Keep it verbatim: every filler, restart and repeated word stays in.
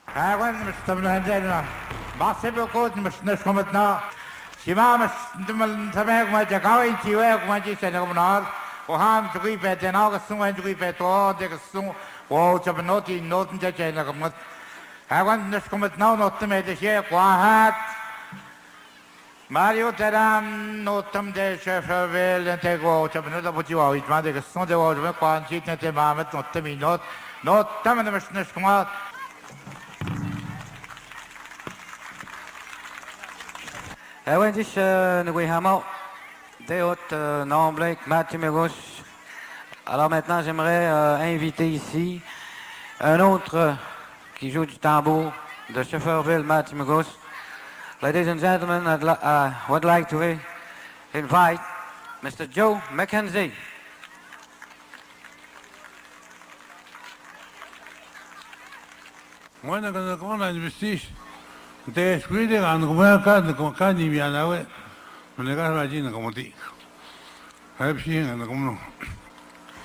Merci beaucoup, monsieur Commitna. Shimam, Samek, my Jakawi, Chiwak, my Jisananar, Oham, to keep at an August, and to keep at all, take a soon, walls of a naughty, not in the Janakamut. I want this commit now not to make the share, Quahat. Mario Teram, notam de Shefferville, and take out of another what you are, it might take a Sunday or one cheat at the moment, not to me, not, not time in the mission come out. Ewen is nous avons des autres noms Blake, Mathieu Mégos. Alors maintenant, j'aimerais euh, inviter ici un autre euh, qui joue du tambour de Shefferville, Mathieu Mégos. Ladies and gentlemen, I'd li uh, would like to invite Mister Joe McKenzie. Moi, je ne connais pas l'investis. Te scrive che come cade come cade via la web. Non è che la gente come ti. Hai più come